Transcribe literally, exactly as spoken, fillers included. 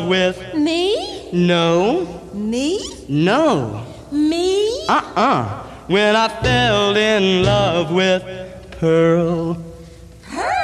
love with... Me? No. Me? No. Me? Uh-uh. When I fell in love with Pearl. Pearl?